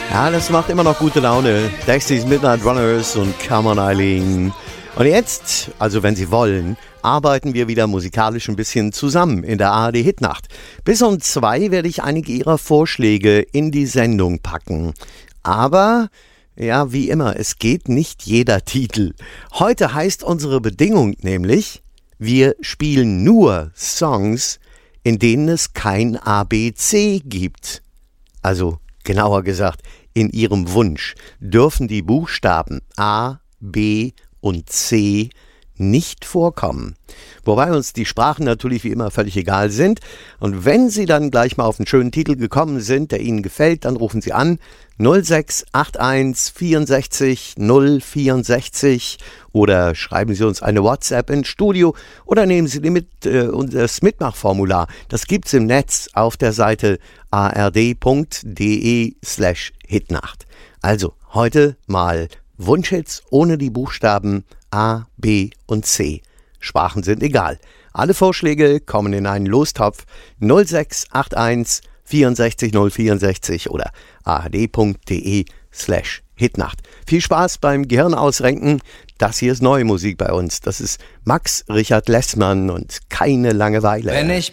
Ja, das macht immer noch gute Laune. Dexys Midnight Runners und Come on Eileen. Und jetzt, also wenn Sie wollen, arbeiten wir wieder musikalisch ein bisschen zusammen in der ARD Hitnacht. Bis um 2 werde ich einige Ihrer Vorschläge in die Sendung packen. Aber, ja, wie immer, es geht nicht jeder Titel. Heute heißt unsere Bedingung nämlich, wir spielen nur Songs, in denen es kein ABC gibt. Also, genauer gesagt, in Ihrem Wunsch dürfen die Buchstaben A, B und C nicht vorkommen. Wobei uns die Sprachen natürlich wie immer völlig egal sind. Und wenn Sie dann gleich mal auf einen schönen Titel gekommen sind, der Ihnen gefällt, dann rufen Sie an 0681 64 064 oder schreiben Sie uns eine WhatsApp ins Studio oder nehmen Sie das Mitmachformular. Das gibt's im Netz auf der Seite ard.de/Hitnacht. Also heute mal Wunschhits ohne die Buchstaben A, B und C. Sprachen sind egal. Alle Vorschläge kommen in einen Lostopf 0681 64 064 oder ard.de/Hitnacht. Viel Spaß beim Gehirnausrenken. Das hier ist neue Musik bei uns. Das ist Max Richard Lessmann und keine Langeweile. Wenn ich